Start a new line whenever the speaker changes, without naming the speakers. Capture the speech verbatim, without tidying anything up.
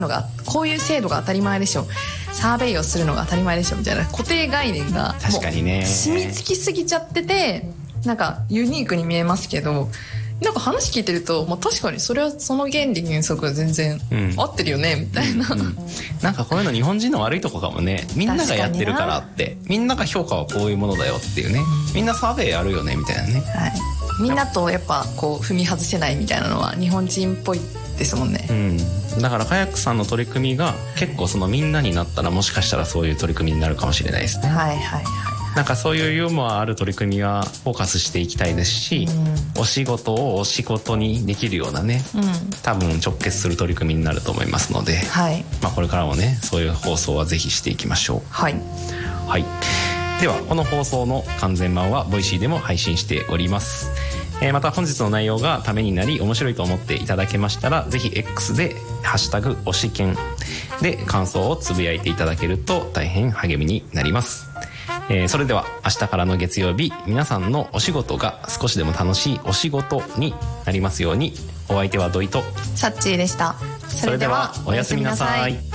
のがこういう制度が当たり前でしょ、サーベイをするのが当たり前でしょみたいな固定概念が
確かにね
染みつきすぎちゃってて、なんかユニークに見えますけど、なんか話聞いてると、まあ、確かにそれはその原理原則は全然合ってるよね、うん、みたいな、うんうん、
なんかこういうの日本人の悪いとこかもね。みんながやってるからって、みんなが評価はこういうものだよっていうね、うん、みんなサーベイやるよねみたいなね、
はい、みんなとやっぱこう踏み外せないみたいなのは日本人っぽいですもんね、
うん、だからカヤックさんの取り組みが結構そのみんなになったら、もしかしたらそういう取り組みになるかもしれないですね。
はいはいはい。
なんかそういうユーモアある取り組みはフォーカスしていきたいですし、うん、お仕事をお仕事にできるようなね、うん、多分直結する取り組みになると思いますので、はい、まあ、これからもねそういう放送はぜひしていきましょう。はい、はい、ではこの放送の完全版はボイシーでも配信しております。えー、また本日の内容がためになり面白いと思っていただけましたら、ぜひ X でハッシュタグ推し研で感想をつぶやいていただけると大変励みになります。えー、それでは明日からの月曜日、皆さんのお仕事が少しでも楽しいお仕事になりますように。お相手は土井と
サッチーでした。
それではおやすみなさい。